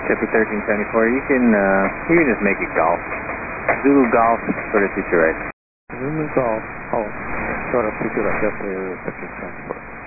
Tippy 1374, you can just make it golf. Zulu golf, sort of suits you right. Zulu golf, oh, sort of suits you right, definitely 15 transport.